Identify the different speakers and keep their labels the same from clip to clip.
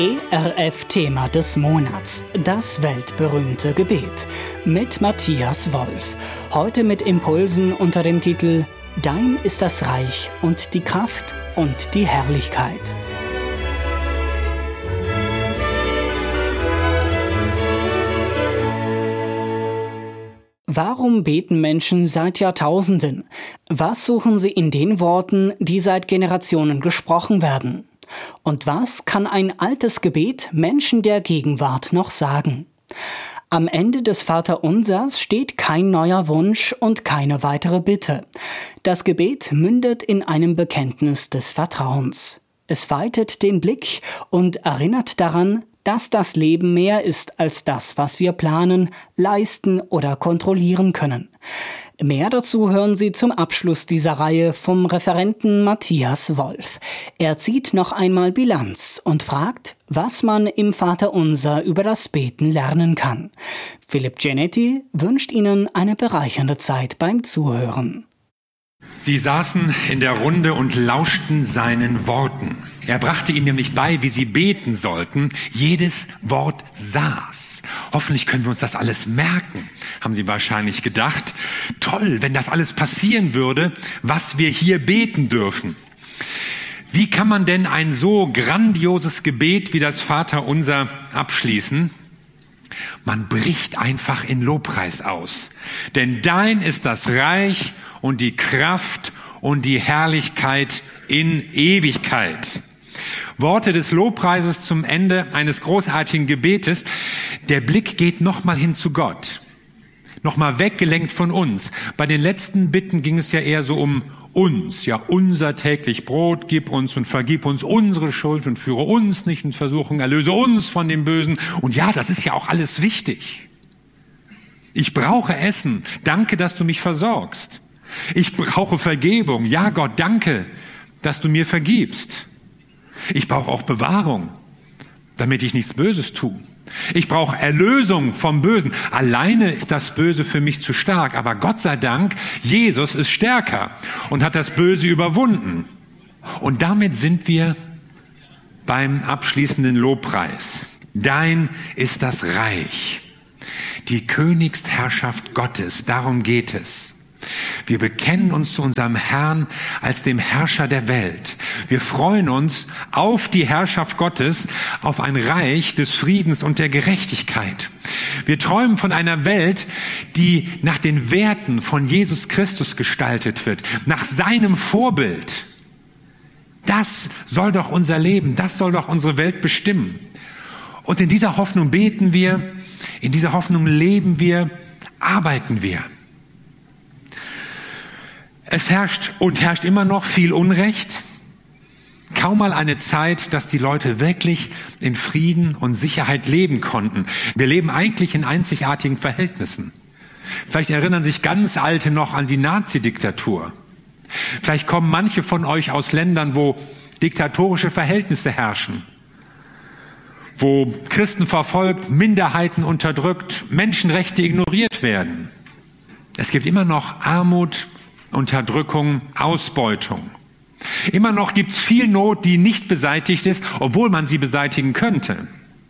Speaker 1: ERF-Thema des Monats, das weltberühmte Gebet, mit Matthias Wolf. Heute mit Impulsen unter dem Titel Dein ist das Reich und die Kraft und die Herrlichkeit. Warum beten Menschen seit Jahrtausenden? Was suchen sie in den Worten, die seit Generationen gesprochen werden? Und was kann ein altes Gebet Menschen der Gegenwart noch sagen? Am Ende des Vaterunsers steht kein neuer Wunsch und keine weitere Bitte. Das Gebet mündet in einem Bekenntnis des Vertrauens. Es weitet den Blick und erinnert daran, dass das Leben mehr ist als das, was wir planen, leisten oder kontrollieren können. Mehr dazu hören Sie zum Abschluss dieser Reihe vom Referenten Matthias Wolf. Er zieht noch einmal Bilanz und fragt, was man im Vaterunser über das Beten lernen kann. Philipp Genetti wünscht Ihnen eine bereichernde Zeit beim Zuhören.
Speaker 2: Sie saßen in der Runde und lauschten seinen Worten. Er brachte ihnen nämlich bei, wie sie beten sollten. Jedes Wort saß. Hoffentlich können wir uns das alles merken, haben sie wahrscheinlich gedacht. Toll, wenn das alles passieren würde, was wir hier beten dürfen. Wie kann man denn ein so grandioses Gebet wie das Vaterunser abschließen? Man bricht einfach in Lobpreis aus. Denn dein ist das Reich und die Kraft und die Herrlichkeit in Ewigkeit. Worte des Lobpreises zum Ende eines großartigen Gebetes. Der Blick geht nochmal hin zu Gott. Nochmal weggelenkt von uns. Bei den letzten Bitten ging es ja eher so um uns. Ja, unser täglich Brot gib uns und vergib uns unsere Schuld und führe uns nicht in Versuchung, erlöse uns von dem Bösen. Und ja, das ist ja auch alles wichtig. Ich brauche Essen. Danke, dass du mich versorgst. Ich brauche Vergebung. Ja, Gott, danke, dass du mir vergibst. Ich brauche auch Bewahrung, damit ich nichts Böses tue. Ich brauche Erlösung vom Bösen. Alleine ist das Böse für mich zu stark. Aber Gott sei Dank, Jesus ist stärker und hat das Böse überwunden. Und damit sind wir beim abschließenden Lobpreis. Dein ist das Reich, die Königsherrschaft Gottes. Darum geht es. Wir bekennen uns zu unserem Herrn als dem Herrscher der Welt. Wir freuen uns auf die Herrschaft Gottes, auf ein Reich des Friedens und der Gerechtigkeit. Wir träumen von einer Welt, die nach den Werten von Jesus Christus gestaltet wird, nach seinem Vorbild. Das soll doch unser Leben, das soll doch unsere Welt bestimmen. Und in dieser Hoffnung beten wir, in dieser Hoffnung leben wir, arbeiten wir. Es herrscht immer noch viel Unrecht. Kaum mal eine Zeit, dass die Leute wirklich in Frieden und Sicherheit leben konnten. Wir leben eigentlich in einzigartigen Verhältnissen. Vielleicht erinnern sich ganz Alte noch an die Nazi-Diktatur. Vielleicht kommen manche von euch aus Ländern, wo diktatorische Verhältnisse herrschen. Wo Christen verfolgt, Minderheiten unterdrückt, Menschenrechte ignoriert werden. Es gibt immer noch Armut, Unterdrückung, Ausbeutung. Immer noch gibt es viel Not, die nicht beseitigt ist, obwohl man sie beseitigen könnte.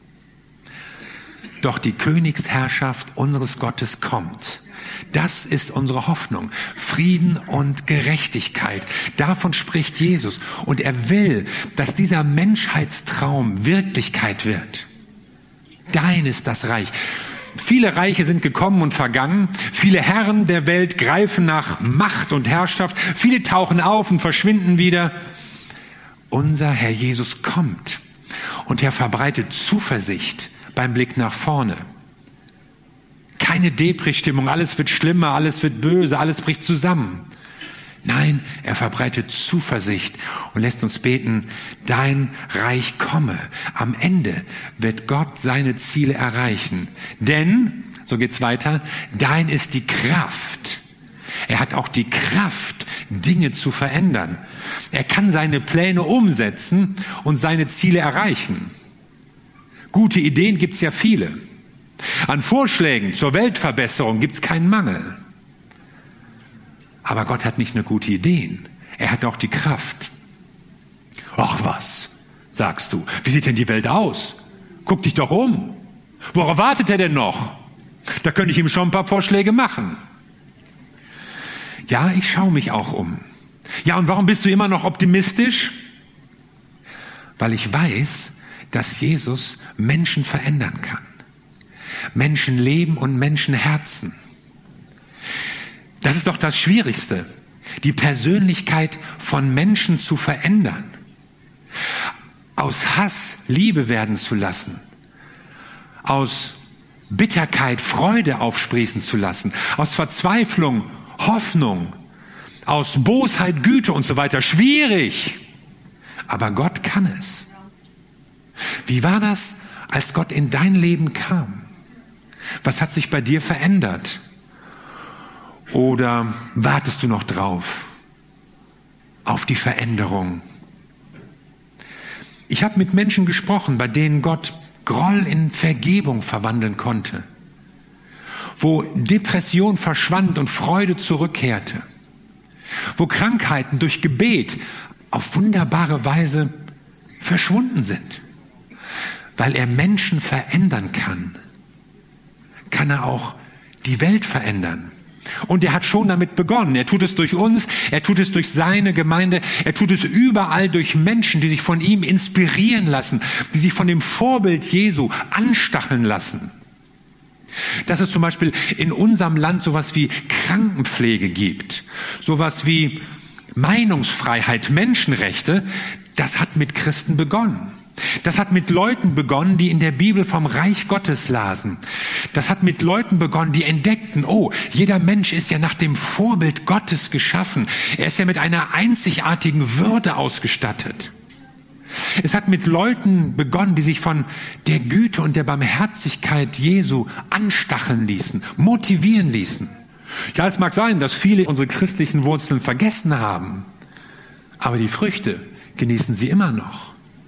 Speaker 2: Doch die Königsherrschaft unseres Gottes kommt. Das ist unsere Hoffnung. Frieden und Gerechtigkeit. Davon spricht Jesus. Und er will, dass dieser Menschheitstraum Wirklichkeit wird. Dein ist das Reich. Viele Reiche sind gekommen und vergangen. Viele Herren der Welt greifen nach Macht und Herrschaft. Viele tauchen auf und verschwinden wieder. Unser Herr Jesus kommt und er verbreitet Zuversicht beim Blick nach vorne. Keine Depri-Stimmung, alles wird schlimmer, alles wird böse, alles bricht zusammen. Nein, er verbreitet Zuversicht und lässt uns beten, dein Reich komme. Am Ende wird Gott seine Ziele erreichen. Denn, so geht's weiter, dein ist die Kraft. Er hat auch die Kraft, Dinge zu verändern. Er kann seine Pläne umsetzen und seine Ziele erreichen. Gute Ideen gibt's ja viele. An Vorschlägen zur Weltverbesserung gibt's keinen Mangel. Aber Gott hat nicht nur gute Ideen, er hat auch die Kraft. Ach was, sagst du. Wie sieht denn die Welt aus? Guck dich doch um. Worauf wartet er denn noch? Da könnte ich ihm schon ein paar Vorschläge machen. Ja, ich schaue mich auch um. Ja, und warum bist du immer noch optimistisch? Weil ich weiß, dass Jesus Menschen verändern kann. Menschenleben und Menschenherzen. Das ist doch das Schwierigste, die Persönlichkeit von Menschen zu verändern. Aus Hass Liebe werden zu lassen. Aus Bitterkeit Freude aufsprießen zu lassen. Aus Verzweiflung Hoffnung. Aus Bosheit Güte und so weiter. Schwierig. Aber Gott kann es. Wie war das, als Gott in dein Leben kam? Was hat sich bei dir verändert? Oder wartest du noch drauf? Auf die Veränderung? Ich habe mit Menschen gesprochen, bei denen Gott Groll in Vergebung verwandeln konnte. Wo Depression verschwand und Freude zurückkehrte. Wo Krankheiten durch Gebet auf wunderbare Weise verschwunden sind. Weil er Menschen verändern kann, kann er auch die Welt verändern. Und er hat schon damit begonnen. Er tut es durch uns, er tut es durch seine Gemeinde, er tut es überall durch Menschen, die sich von ihm inspirieren lassen, die sich von dem Vorbild Jesu anstacheln lassen. Dass es zum Beispiel in unserem Land sowas wie Krankenpflege gibt, sowas wie Meinungsfreiheit, Menschenrechte, das hat mit Christen begonnen. Das hat mit Leuten begonnen, die in der Bibel vom Reich Gottes lasen. Das hat mit Leuten begonnen, die entdeckten, oh, jeder Mensch ist ja nach dem Vorbild Gottes geschaffen. Er ist ja mit einer einzigartigen Würde ausgestattet. Es hat mit Leuten begonnen, die sich von der Güte und der Barmherzigkeit Jesu anstacheln ließen, motivieren ließen. Ja, es mag sein, dass viele unsere christlichen Wurzeln vergessen haben, aber die Früchte genießen sie immer noch.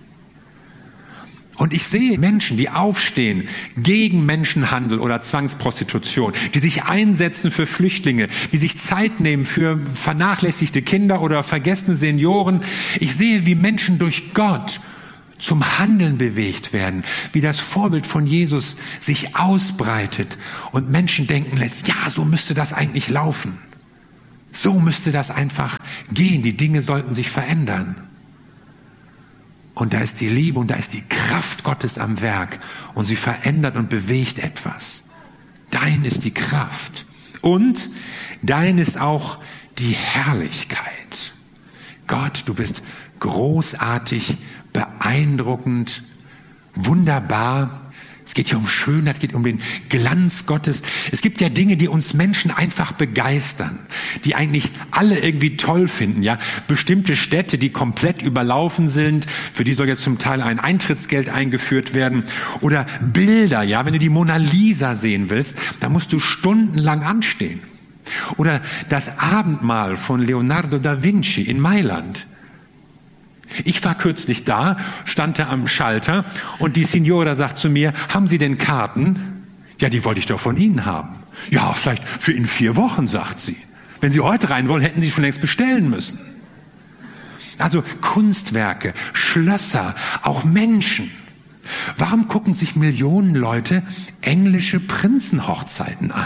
Speaker 2: Und ich sehe Menschen, die aufstehen gegen Menschenhandel oder Zwangsprostitution, die sich einsetzen für Flüchtlinge, die sich Zeit nehmen für vernachlässigte Kinder oder vergessene Senioren. Ich sehe, wie Menschen durch Gott zum Handeln bewegt werden, wie das Vorbild von Jesus sich ausbreitet und Menschen denken lässt, ja, so müsste das eigentlich laufen. So müsste das einfach gehen. Die Dinge sollten sich verändern. Und da ist die Liebe und da ist die Kraft Gottes am Werk und sie verändert und bewegt etwas. Dein ist die Kraft und dein ist auch die Herrlichkeit. Gott, du bist großartig, beeindruckend, wunderbar. Es geht hier um Schönheit, es geht um den Glanz Gottes. Es gibt ja Dinge, die uns Menschen einfach begeistern, die eigentlich alle irgendwie toll finden. Ja, bestimmte Städte, die komplett überlaufen sind, für die soll jetzt zum Teil ein Eintrittsgeld eingeführt werden. Oder Bilder, ja, wenn du die Mona Lisa sehen willst, da musst du stundenlang anstehen. Oder das Abendmahl von Leonardo da Vinci in Mailand. Ich war kürzlich da, stand da am Schalter und die Signora sagt zu mir, haben Sie denn Karten? Ja, die wollte ich doch von Ihnen haben. Ja, vielleicht für in 4 Wochen, sagt sie. Wenn Sie heute rein wollen, hätten Sie schon längst bestellen müssen. Also Kunstwerke, Schlösser, auch Menschen. Warum gucken sich Millionen Leute englische Prinzenhochzeiten an?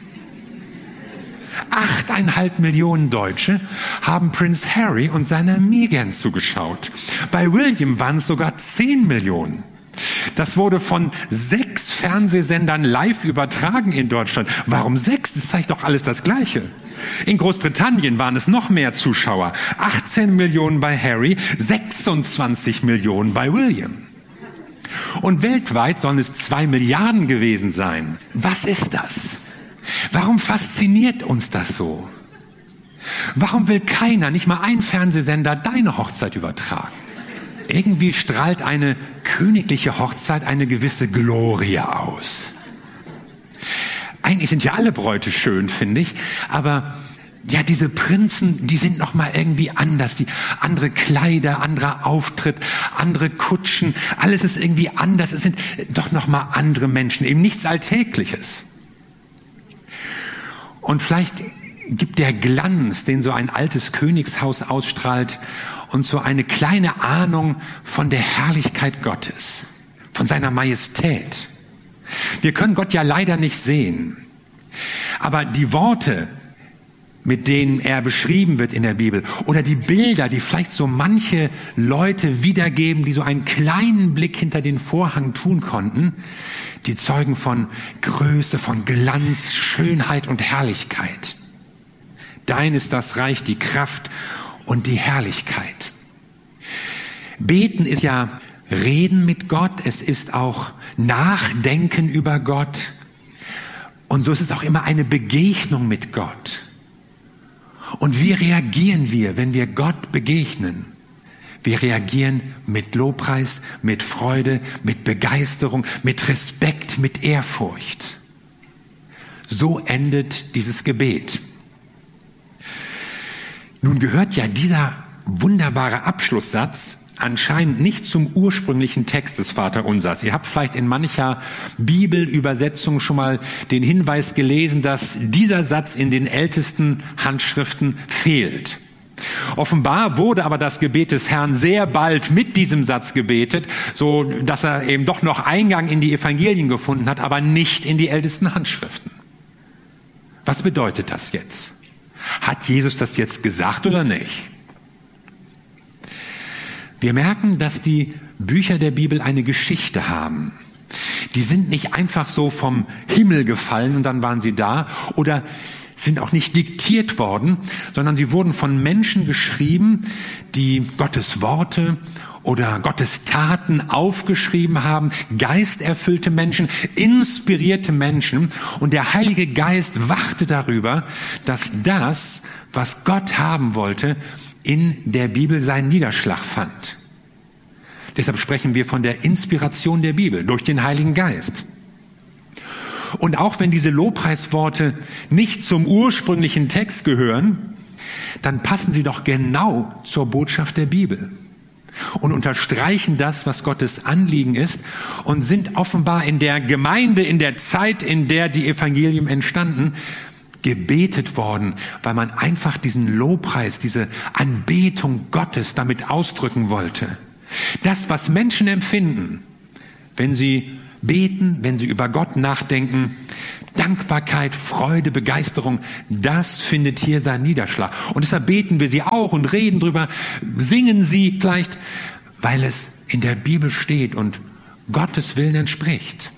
Speaker 2: 8,5 Millionen Deutsche haben Prince Harry und seiner Meghan zugeschaut. Bei William waren es sogar 10 Millionen. Das wurde von 6 Fernsehsendern live übertragen in Deutschland. Warum 6? Das zeigt doch alles das Gleiche. In Großbritannien waren es noch mehr Zuschauer. 18 Millionen bei Harry, 26 Millionen bei William. Und weltweit sollen es 2 Milliarden gewesen sein. Was ist das? Warum fasziniert uns das so? Warum will keiner, nicht mal ein Fernsehsender, deine Hochzeit übertragen? Irgendwie strahlt eine königliche Hochzeit eine gewisse Glorie aus. Eigentlich sind ja alle Bräute schön, finde ich, aber ja, diese Prinzen, die sind noch mal irgendwie anders. Die andere Kleider, anderer Auftritt, andere Kutschen, alles ist irgendwie anders. Es sind doch noch mal andere Menschen, eben nichts Alltägliches. Und vielleicht gibt der Glanz, den so ein altes Königshaus ausstrahlt, uns so eine kleine Ahnung von der Herrlichkeit Gottes, von seiner Majestät. Wir können Gott ja leider nicht sehen, aber die Worte, mit denen er beschrieben wird in der Bibel, oder die Bilder, die vielleicht so manche Leute wiedergeben, die so einen kleinen Blick hinter den Vorhang tun konnten, die zeugen von Größe, von Glanz, Schönheit und Herrlichkeit. Dein ist das Reich, die Kraft und die Herrlichkeit. Beten ist ja Reden mit Gott, es ist auch Nachdenken über Gott. Und so ist es auch immer eine Begegnung mit Gott. Und wie reagieren wir, wenn wir Gott begegnen? Wir reagieren mit Lobpreis, mit Freude, mit Begeisterung, mit Respekt, mit Ehrfurcht. So endet dieses Gebet. Nun gehört ja dieser wunderbare Abschlusssatz anscheinend nicht zum ursprünglichen Text des Vaterunsers. Ihr habt vielleicht in mancher Bibelübersetzung schon mal den Hinweis gelesen, dass dieser Satz in den ältesten Handschriften fehlt. Offenbar wurde aber das Gebet des Herrn sehr bald mit diesem Satz gebetet, so dass er eben doch noch Eingang in die Evangelien gefunden hat, aber nicht in die ältesten Handschriften. Was bedeutet das jetzt? Hat Jesus das jetzt gesagt oder nicht? Wir merken, dass die Bücher der Bibel eine Geschichte haben. Die sind nicht einfach so vom Himmel gefallen und dann waren sie da oder sind auch nicht diktiert worden, sondern sie wurden von Menschen geschrieben, die Gottes Worte oder Gottes Taten aufgeschrieben haben, geisterfüllte Menschen, inspirierte Menschen. Und der Heilige Geist wachte darüber, dass das, was Gott haben wollte, in der Bibel seinen Niederschlag fand. Deshalb sprechen wir von der Inspiration der Bibel durch den Heiligen Geist. Und auch wenn diese Lobpreisworte nicht zum ursprünglichen Text gehören, dann passen sie doch genau zur Botschaft der Bibel und unterstreichen das, was Gottes Anliegen ist und sind offenbar in der Gemeinde, in der Zeit, in der die Evangelien entstanden, gebetet worden, weil man einfach diesen Lobpreis, diese Anbetung Gottes damit ausdrücken wollte. Das, was Menschen empfinden, wenn sie beten, wenn sie über Gott nachdenken, Dankbarkeit, Freude, Begeisterung, das findet hier seinen Niederschlag. Und deshalb beten wir sie auch und reden drüber, singen sie vielleicht, weil es in der Bibel steht und Gottes Willen entspricht.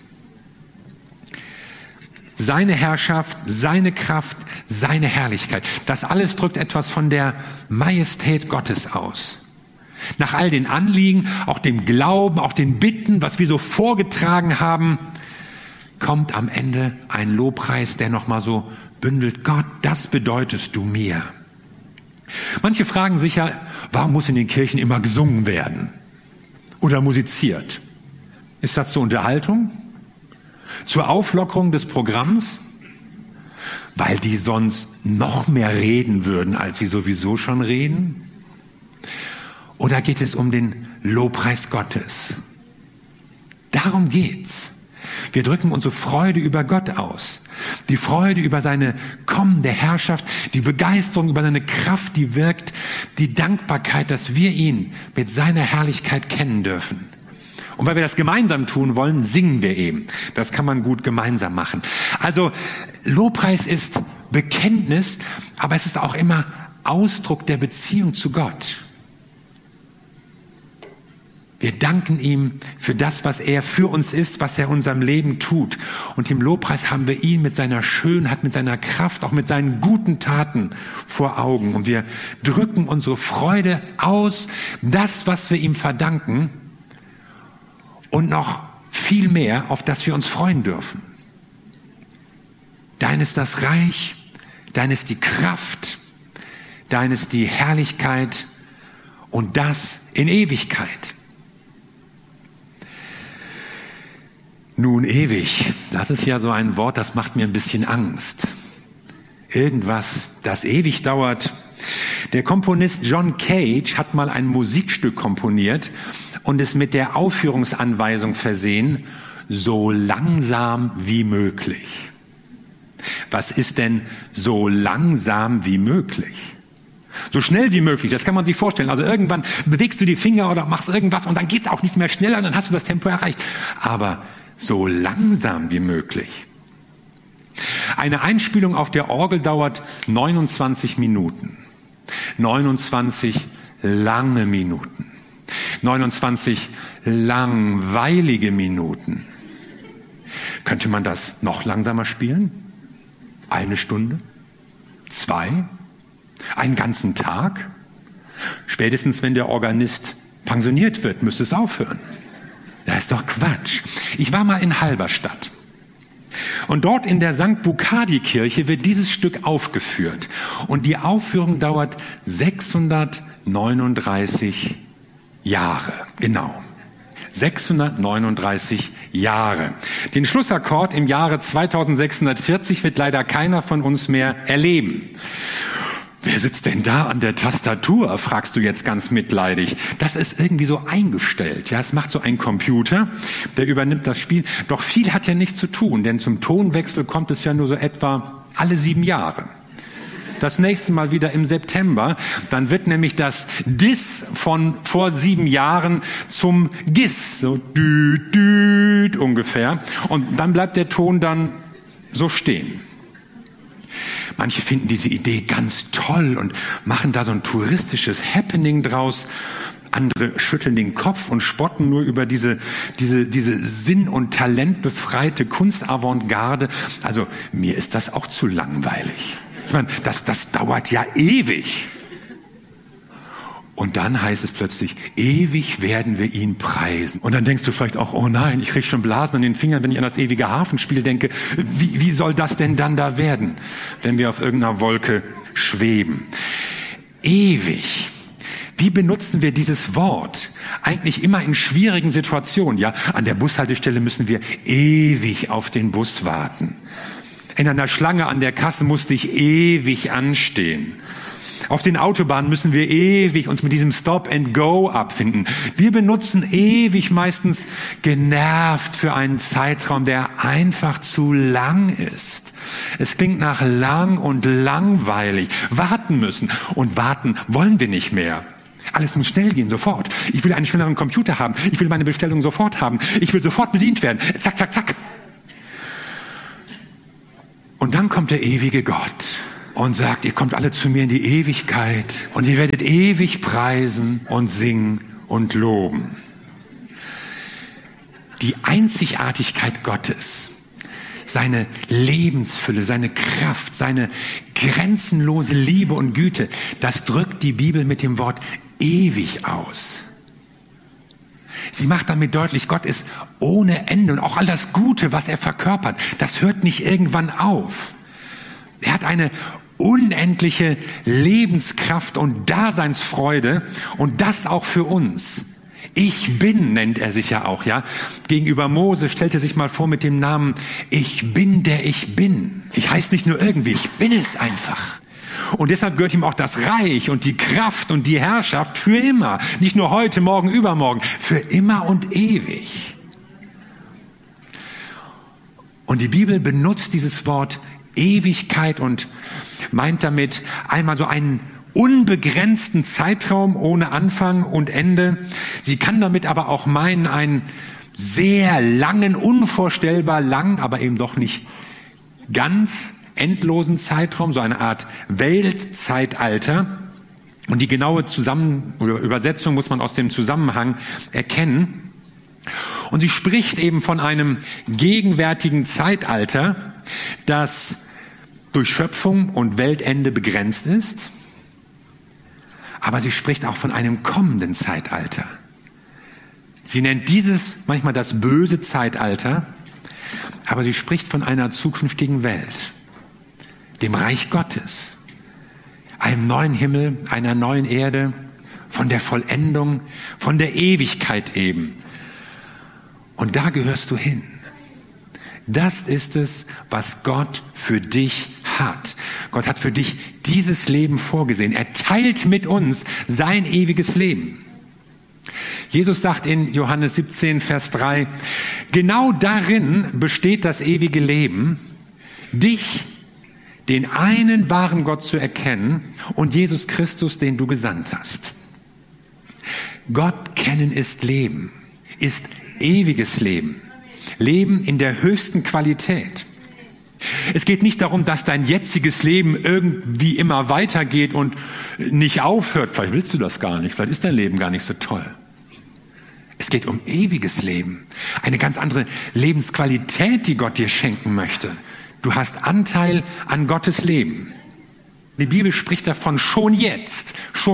Speaker 2: Seine Herrschaft, seine Kraft, seine Herrlichkeit. Das alles drückt etwas von der Majestät Gottes aus. Nach all den Anliegen, auch dem Glauben, auch den Bitten, was wir so vorgetragen haben, kommt am Ende ein Lobpreis, der nochmal so bündelt. Gott, das bedeutest du mir. Manche fragen sich ja, warum muss in den Kirchen immer gesungen werden oder musiziert? Ist das zur Unterhaltung? Zur Auflockerung des Programms? Weil die sonst noch mehr reden würden, als sie sowieso schon reden? Oder geht es um den Lobpreis Gottes? Darum geht's. Wir drücken unsere Freude über Gott aus. Die Freude über seine kommende Herrschaft, die Begeisterung über seine Kraft, die wirkt, die Dankbarkeit, dass wir ihn mit seiner Herrlichkeit kennen dürfen. Und weil wir das gemeinsam tun wollen, singen wir eben. Das kann man gut gemeinsam machen. Also Lobpreis ist Bekenntnis, aber es ist auch immer Ausdruck der Beziehung zu Gott. Wir danken ihm für das, was er für uns ist, was er in unserem Leben tut. Und im Lobpreis haben wir ihn mit seiner Schönheit, mit seiner Kraft, auch mit seinen guten Taten vor Augen. Und wir drücken unsere Freude aus, das, was wir ihm verdanken, und noch viel mehr, auf das wir uns freuen dürfen. Dein ist das Reich, dein ist die Kraft, dein ist die Herrlichkeit und das in Ewigkeit. Nun, ewig, das ist ja so ein Wort, das macht mir ein bisschen Angst. Irgendwas, das ewig dauert. Der Komponist John Cage hat mal ein Musikstück komponiert und es mit der Aufführungsanweisung versehen, so langsam wie möglich. Was ist denn so langsam wie möglich? So schnell wie möglich, das kann man sich vorstellen. Also irgendwann bewegst du die Finger oder machst irgendwas und dann geht's auch nicht mehr schneller, dann hast du das Tempo erreicht. Aber so langsam wie möglich. Eine Einspielung auf der Orgel dauert 29 Minuten. 29 lange Minuten. 29 langweilige Minuten. Könnte man das noch langsamer spielen? 1 Stunde? 2? Einen ganzen Tag? Spätestens wenn der Organist pensioniert wird, müsste es aufhören. Das ist doch Quatsch. Ich war mal in Halberstadt. Und dort in der St. Bukadi-Kirche wird dieses Stück aufgeführt. Und die Aufführung dauert 639 Jahre. Genau. 639 Jahre. Den Schlussakkord im Jahre 2640 wird leider keiner von uns mehr erleben. Wer sitzt denn da an der Tastatur, fragst du jetzt ganz mitleidig. Das ist irgendwie so eingestellt. Ja, es macht so ein Computer, der übernimmt das Spiel. Doch viel hat ja nichts zu tun, denn zum Tonwechsel kommt es ja nur so etwa alle 7 Jahre. Das nächste Mal wieder im September, dann wird nämlich das Dis von vor 7 Jahren zum Gis, so düt, düt ungefähr. Und dann bleibt der Ton dann so stehen. Manche finden diese Idee ganz toll und machen da so ein touristisches Happening draus. Andere schütteln den Kopf und spotten nur über diese sinn- und talentbefreite Kunstavantgarde. Also mir ist das auch zu langweilig. Ich meine, das dauert ja ewig. Und dann heißt es plötzlich, ewig werden wir ihn preisen. Und dann denkst du vielleicht auch, oh nein, ich krieg schon Blasen an den Fingern, wenn ich an das ewige Hafenspiel denke. Wie soll das denn dann da werden, wenn wir auf irgendeiner Wolke schweben? Ewig. Wie benutzen wir dieses Wort? Eigentlich immer in schwierigen Situationen. Ja, an der Bushaltestelle müssen wir ewig auf den Bus warten. In einer Schlange an der Kasse musste ich ewig anstehen. Auf den Autobahnen müssen wir ewig uns mit diesem Stop and Go abfinden. Wir benutzen ewig meistens genervt für einen Zeitraum, der einfach zu lang ist. Es klingt nach lang und langweilig. Warten müssen. Und warten wollen wir nicht mehr. Alles muss schnell gehen, sofort. Ich will einen schnelleren Computer haben. Ich will meine Bestellung sofort haben. Ich will sofort bedient werden. Zack, zack, zack. Und dann kommt der ewige Gott und sagt, ihr kommt alle zu mir in die Ewigkeit und ihr werdet ewig preisen und singen und loben. Die Einzigartigkeit Gottes, seine Lebensfülle, seine Kraft, seine grenzenlose Liebe und Güte, das drückt die Bibel mit dem Wort ewig aus. Sie macht damit deutlich, Gott ist ohne Ende und auch all das Gute, was er verkörpert, das hört nicht irgendwann auf. Er hat eine unendliche Lebenskraft und Daseinsfreude und das auch für uns. Ich bin, nennt er sich ja auch, ja. Gegenüber Mose stellt er sich mal vor mit dem Namen, ich bin, der ich bin. Ich heiße nicht nur irgendwie, ich bin es einfach. Und deshalb gehört ihm auch das Reich und die Kraft und die Herrschaft für immer. Nicht nur heute, morgen, übermorgen, für immer und ewig. Und die Bibel benutzt dieses Wort Ewigkeit und meint damit einmal so einen unbegrenzten Zeitraum ohne Anfang und Ende. Sie kann damit aber auch meinen einen sehr langen, unvorstellbar lang, aber eben doch nicht ganz endlosen Zeitraum, so eine Art Weltzeitalter. Und die genaue Übersetzung muss man aus dem Zusammenhang erkennen. Und sie spricht eben von einem gegenwärtigen Zeitalter, das durch Schöpfung und Weltende begrenzt ist. Aber sie spricht auch von einem kommenden Zeitalter. Sie nennt dieses manchmal das böse Zeitalter, aber sie spricht von einer zukünftigen Welt, dem Reich Gottes, einem neuen Himmel, einer neuen Erde, von der Vollendung, von der Ewigkeit eben. Und da gehörst du hin. Das ist es, was Gott für dich hat. Gott hat für dich dieses Leben vorgesehen. Er teilt mit uns sein ewiges Leben. Jesus sagt in Johannes 17, Vers 3, genau darin besteht das ewige Leben, dich, den einen wahren Gott zu erkennen und Jesus Christus, den du gesandt hast. Gott kennen ist Leben, ist ewiges Leben. Leben in der höchsten Qualität. Es geht nicht darum, dass dein jetziges Leben irgendwie immer weitergeht und nicht aufhört. Vielleicht willst du das gar nicht, vielleicht ist dein Leben gar nicht so toll. Es geht um ewiges Leben, eine ganz andere Lebensqualität, die Gott dir schenken möchte. Du hast Anteil an Gottes Leben. Die Bibel spricht davon, schon jetzt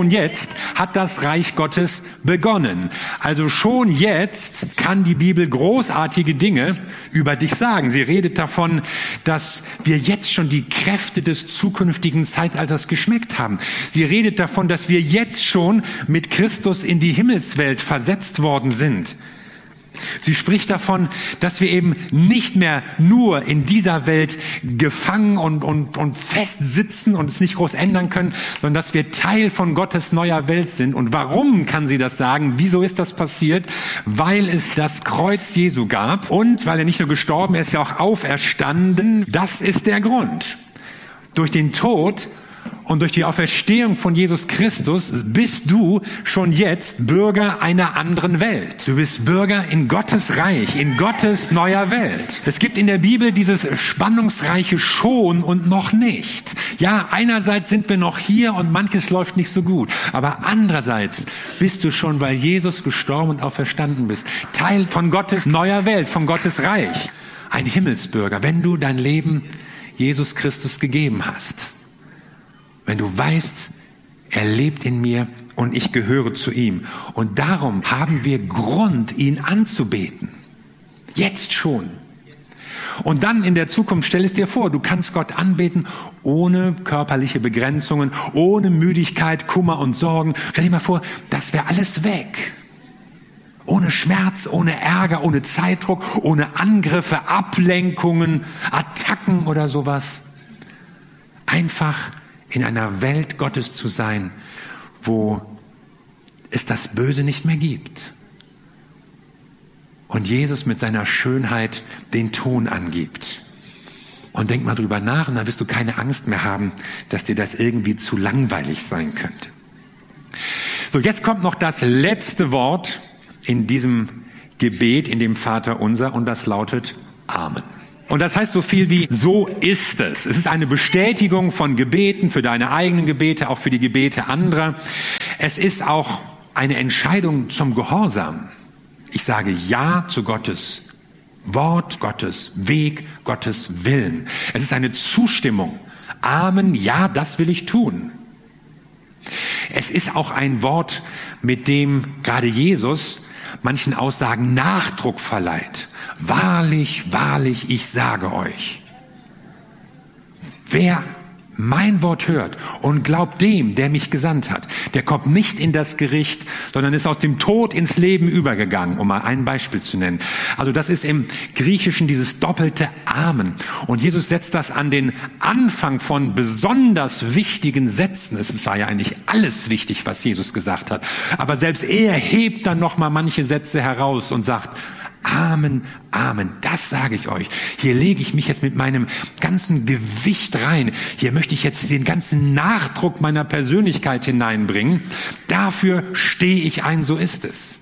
Speaker 2: hat das Reich Gottes begonnen. Also schon jetzt kann die Bibel großartige Dinge über dich sagen. Sie redet davon, dass wir jetzt schon die Kräfte des zukünftigen Zeitalters geschmeckt haben. Sie redet davon, dass wir jetzt schon mit Christus in die Himmelswelt versetzt worden sind. Sie spricht davon, dass wir eben nicht mehr nur in dieser Welt gefangen und fest sitzen und es nicht groß ändern können, sondern dass wir Teil von Gottes neuer Welt sind. Und warum kann sie das sagen? Wieso ist das passiert? Weil es das Kreuz Jesu gab und weil er nicht nur gestorben, er ist ja auch auferstanden. Das ist der Grund. Durch den Tod und durch die Auferstehung von Jesus Christus bist du schon jetzt Bürger einer anderen Welt. Du bist Bürger in Gottes Reich, in Gottes neuer Welt. Es gibt in der Bibel dieses spannungsreiche schon und noch nicht. Ja, einerseits sind wir noch hier und manches läuft nicht so gut. Aber andererseits bist du schon, weil Jesus gestorben und auferstanden bist, Teil von Gottes neuer Welt, von Gottes Reich. Ein Himmelsbürger, wenn du dein Leben Jesus Christus gegeben hast. Wenn du weißt, er lebt in mir und ich gehöre zu ihm. Und darum haben wir Grund, ihn anzubeten. Jetzt schon. Und dann in der Zukunft, stell es dir vor, du kannst Gott anbeten ohne körperliche Begrenzungen, ohne Müdigkeit, Kummer und Sorgen. Stell dir mal vor, das wäre alles weg. Ohne Schmerz, ohne Ärger, ohne Zeitdruck, ohne Angriffe, Ablenkungen, Attacken oder sowas. Einfach in einer Welt Gottes zu sein, wo es das Böse nicht mehr gibt. Und Jesus mit seiner Schönheit den Ton angibt. Und denk mal drüber nach und dann wirst du keine Angst mehr haben, dass dir das irgendwie zu langweilig sein könnte. So, jetzt kommt noch das letzte Wort in diesem Gebet, in dem Vaterunser, und das lautet Amen. Und das heißt so viel wie, so ist es. Es ist eine Bestätigung von Gebeten, für deine eigenen Gebete, auch für die Gebete anderer. Es ist auch eine Entscheidung zum Gehorsam. Ich sage Ja zu Gottes Wort, Gottes Weg, Gottes Willen. Es ist eine Zustimmung. Amen, ja, das will ich tun. Es ist auch ein Wort, mit dem gerade Jesus manchen Aussagen Nachdruck verleiht. Wahrlich, wahrlich, ich sage euch. Wer mein Wort hört und glaubt dem, der mich gesandt hat, der kommt nicht in das Gericht, sondern ist aus dem Tod ins Leben übergegangen, um mal ein Beispiel zu nennen. Also das ist im Griechischen dieses doppelte Amen. Und Jesus setzt das an den Anfang von besonders wichtigen Sätzen. Es war ja eigentlich alles wichtig, was Jesus gesagt hat. Aber selbst er hebt dann noch mal manche Sätze heraus und sagt, Amen, Amen, das sage ich euch. Hier lege ich mich jetzt mit meinem ganzen Gewicht rein. Hier möchte ich jetzt den ganzen Nachdruck meiner Persönlichkeit hineinbringen. Dafür stehe ich ein, so ist es.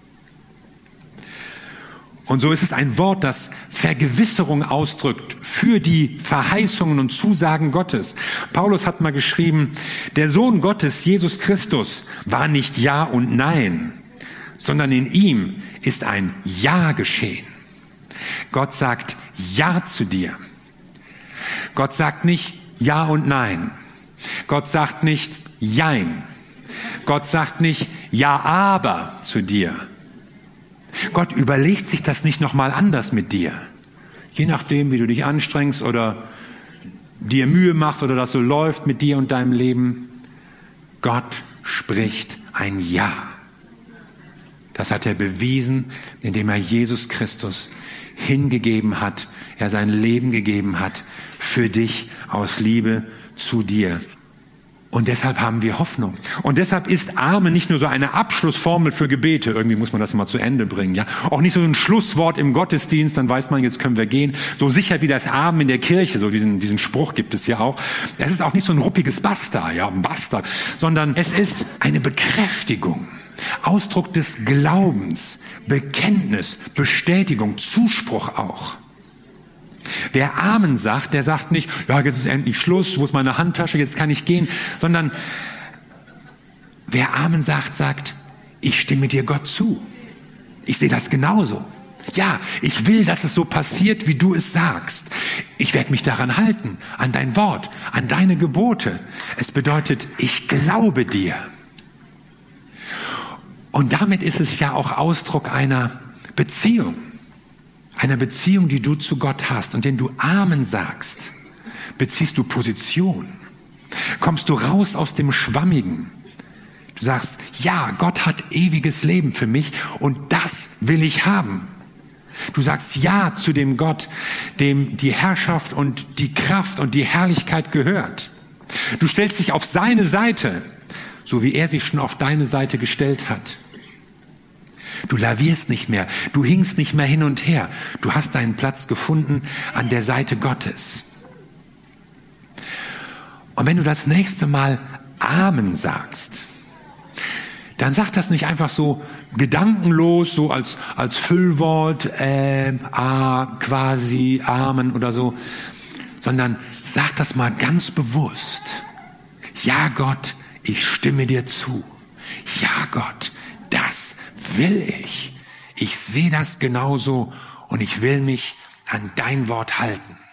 Speaker 2: Und so ist es ein Wort, das Vergewisserung ausdrückt für die Verheißungen und Zusagen Gottes. Paulus hat mal geschrieben, der Sohn Gottes, Jesus Christus, war nicht Ja und Nein, sondern in ihm ist ein Ja geschehen. Gott sagt Ja zu dir. Gott sagt nicht Ja und Nein. Gott sagt nicht Jein. Gott sagt nicht Ja, aber zu dir. Gott überlegt sich das nicht nochmal anders mit dir. Je nachdem, wie du dich anstrengst oder dir Mühe machst oder das so läuft mit dir und deinem Leben. Gott spricht ein Ja. Das hat er bewiesen, indem er Jesus Christus hingegeben hat, er sein Leben gegeben hat für dich aus Liebe zu dir. Und deshalb haben wir Hoffnung. Und deshalb ist Amen nicht nur so eine Abschlussformel für Gebete. Irgendwie muss man das mal zu Ende bringen, ja. Auch nicht so ein Schlusswort im Gottesdienst, dann weiß man, jetzt können wir gehen. So sicher wie das Amen in der Kirche, so diesen Spruch gibt es ja auch. Das ist auch nicht so ein ruppiges Basta, ja, ein Basta, sondern es ist eine Bekräftigung, Ausdruck des Glaubens, Bekenntnis, Bestätigung, Zuspruch auch. Wer Amen sagt, der sagt nicht, ja, jetzt ist endlich Schluss, wo ist meine Handtasche, jetzt kann ich gehen, sondern wer Amen sagt, sagt, ich stimme dir Gott zu. Ich sehe das genauso. Ja, ich will, dass es so passiert, wie du es sagst. Ich werde mich daran halten, an dein Wort, an deine Gebote. Es bedeutet, ich glaube dir. Und damit ist es ja auch Ausdruck einer Beziehung. Einer Beziehung, die du zu Gott hast. Und wenn du Amen sagst, beziehst du Position. Kommst du raus aus dem Schwammigen. Du sagst, ja, Gott hat ewiges Leben für mich und das will ich haben. Du sagst ja zu dem Gott, dem die Herrschaft und die Kraft und die Herrlichkeit gehört. Du stellst dich auf seine Seite, so wie er sich schon auf deine Seite gestellt hat. Du lavierst nicht mehr, du hinkst nicht mehr hin und her. Du hast deinen Platz gefunden an der Seite Gottes. Und wenn du das nächste Mal Amen sagst, dann sag das nicht einfach so gedankenlos, so als Füllwort, quasi, Amen oder so, sondern sag das mal ganz bewusst. Ja, Gott, ich stimme dir zu. Ja, Gott, das will ich. Ich sehe das genauso und ich will mich an dein Wort halten.